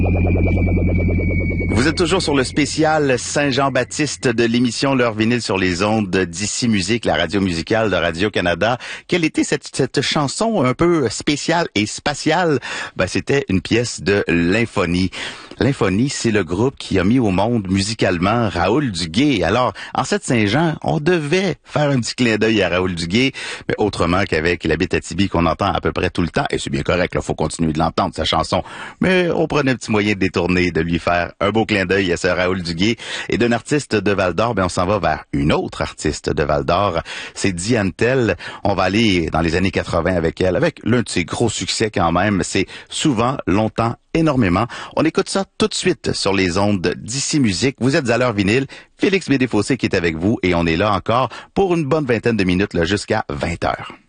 Vous êtes toujours sur le spécial Saint-Jean-Baptiste de l'émission L'Heure vinyle sur les ondes d'Ici Musique, la radio musicale de Radio-Canada. Quelle était cette chanson un peu spéciale et spatiale? C'était une pièce de l'Infonie. L'Infonie, c'est le groupe qui a mis au monde musicalement Raoul Duguay. Alors, en cette Saint-Jean, on devait faire un petit clin d'œil à Raoul Duguay, mais autrement qu'avec l'Abitibi qu'on entend à peu près tout le temps. Et c'est bien correct, il faut continuer de l'entendre, sa chanson. Mais on prenait un petit moyen de détourner, de lui faire un beau clin d'œil à ce Raoul Duguay. Et d'un artiste de Val-d'Or, on s'en va vers une autre artiste de Val-d'Or. C'est Diane Tell. On va aller dans les années 80 avec elle, avec l'un de ses gros succès quand même. C'est Souvent, longtemps, énormément. On écoute ça tout de suite sur les ondes d'Ici Musique. Vous êtes à l'heure vinyle. Félix Médéfossé qui est avec vous et on est là encore pour une bonne vingtaine de minutes là, jusqu'à 20h.